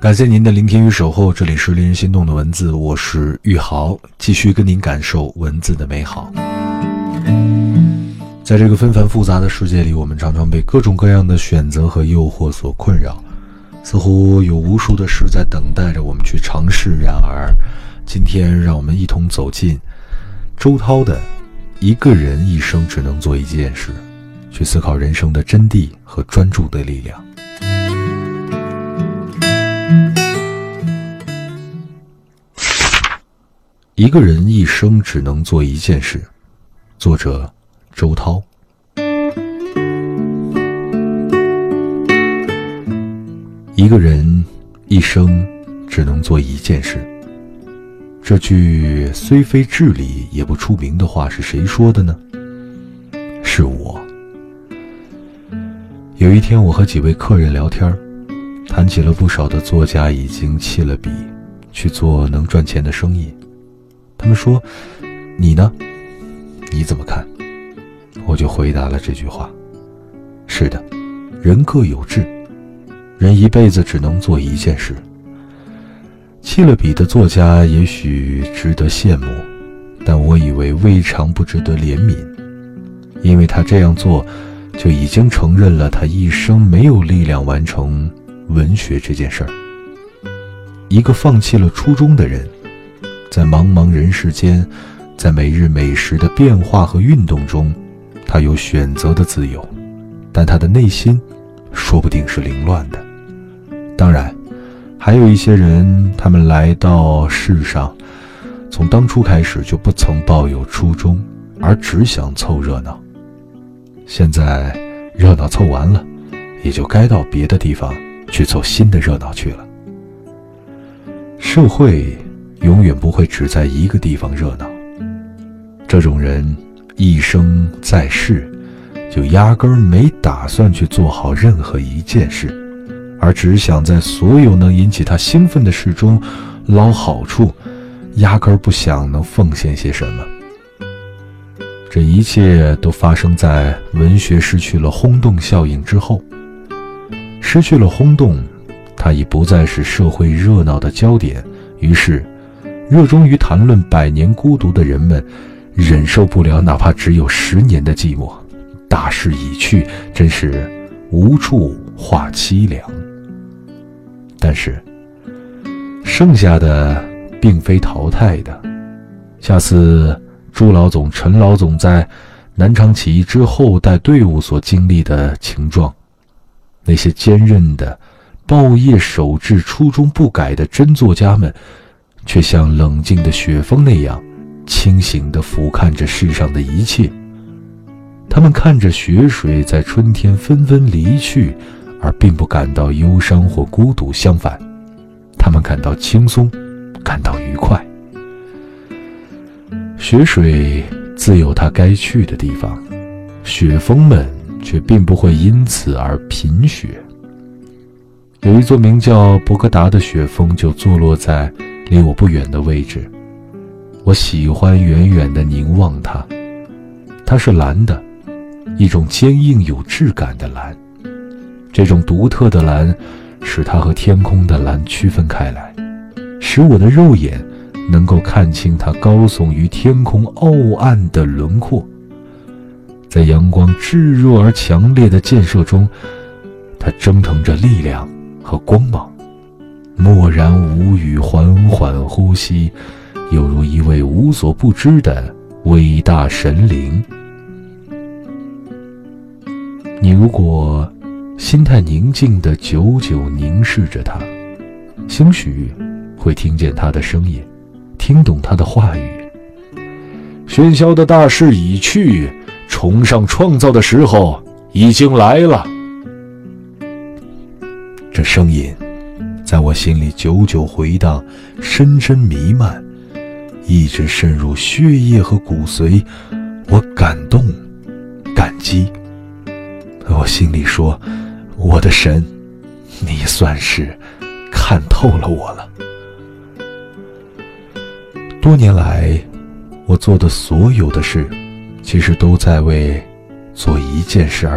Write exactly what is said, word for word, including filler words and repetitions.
感谢您的聆听与守候，这里是令人心动的文字，我是玉豪，继续跟您感受文字的美好。在这个纷繁复杂的世界里，我们常常被各种各样的选择和诱惑所困扰，似乎有无数的事在等待着我们去尝试。然而今天让我们一同走进周涛的一个人一生只能做一件事，去思考人生的真谛和专注的力量。一个人一生只能做一件事，作者周涛。一个人一生只能做一件事，这句虽非至理也不出名的话是谁说的呢？是我。有一天我和几位客人聊天，谈起了不少的作家已经弃了笔去做能赚钱的生意。他们说，你呢？你怎么看？我就回答了这句话。是的，人各有志，人一辈子只能做一件事。弃了笔的作家也许值得羡慕，但我以为未尝不值得怜悯，因为他这样做就已经承认了他一生没有力量完成文学这件事儿。一个放弃了初衷的人，在茫茫人世间，在每日每时的变化和运动中，他有选择的自由，但他的内心说不定是凌乱的。当然还有一些人，他们来到世上从当初开始就不曾抱有初衷，而只想凑热闹。现在热闹凑完了，也就该到别的地方去凑新的热闹去了。社会永远不会只在一个地方热闹，这种人一生在世，就压根儿没打算去做好任何一件事，而只想在所有能引起他兴奋的事中捞好处，压根儿不想能奉献些什么。这一切都发生在文学失去了轰动效应之后。失去了轰动，它已不再是社会热闹的焦点，于是热衷于谈论百年孤独的人们忍受不了哪怕只有十年的寂寞，大势已去，真是无处话凄凉。但是剩下的并非淘汰的，下次朱老总、陈老总在南昌起义之后带队伍所经历的情状，那些坚韧的抱业守志、初衷不改的真作家们，却像冷静的雪峰那样清醒地俯瞰着世上的一切。他们看着雪水在春天纷纷离去，而并不感到忧伤或孤独，相反，他们感到轻松，感到愉快。雪水自有它该去的地方，雪峰们却并不会因此而贫血。有一座名叫博格达的雪峰就坐落在离我不远的位置，我喜欢远远地凝望它。它是蓝的，一种坚硬有质感的蓝。这种独特的蓝使它和天空的蓝区分开来，使我的肉眼能够看清它高耸于天空傲岸的轮廓。在阳光炙热而强烈的溅射中，它蒸腾着力量和光芒，默然无语，缓缓呼吸，犹如一位无所不知的伟大神灵。你如果心态宁静地久久凝视着它，兴许会听见它的声音，听懂它的话语。喧嚣的大势已去，崇尚创造的时候已经来了。这声音在我心里久久回荡，深深弥漫，一直渗入血液和骨髓。我感动，感激。我心里说，我的神，你算是看透了我了。多年来我做的所有的事，其实都在为做一件事而